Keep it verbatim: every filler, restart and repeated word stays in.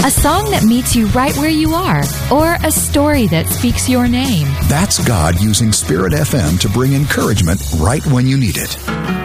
a song that meets you right where you are, or a story that speaks your name. That's God using Spirit F M to bring encouragement right when you need it.